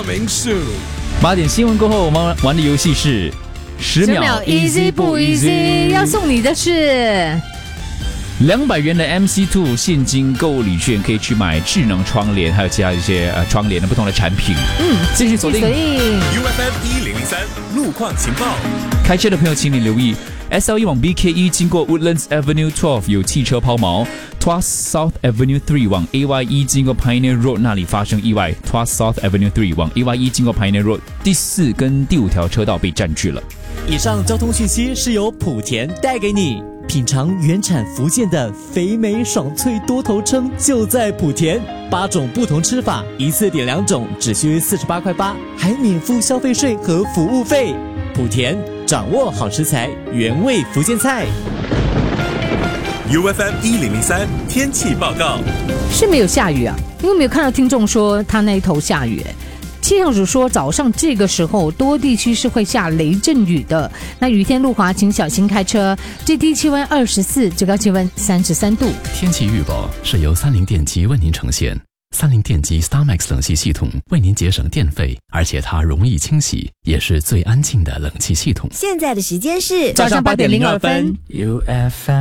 明树。 8点新闻过后，我们玩的游戏是10秒 easy 不 easy？ 要送你的是 200元的 MC2 现金购礼券，可以去买智能窗帘，还有其他一些窗帘的不同的产品。继续锁定 UFM 1003路况情报。 开车的朋友，请你留意 SLE 往 BKE 经过 Woodlands Avenue 12有汽车抛锚 ，Tuas South Avenue 3往 AYE 经过 Pioneer Road 那里发生意外 ，Tuas South Avenue 3往 AYE 经过 Pioneer Road 第4跟第5条车道被占据了。 以上交通讯息是由莆田带给你。品尝原产福建的肥美爽脆多头称就在莆田，8种不同吃法，一次点2种，只需48块8，还免付消费税和服务费。莆田掌握好食材，原味福建菜。 UFM 1003天气报告是没有下雨啊，因为没有看到听众说他那一头下雨。气象署说，早上这个时候多地区是会下雷阵雨的。那雨天路滑，请小心开车。最低气温24，最高气温33度。 天气预报是由30电机为您呈现。30电机 StarMax 冷气系统为您节省电费，而且它容易清洗，也是最安静的冷气系统。 现在的时间是早上8点02分。 UFM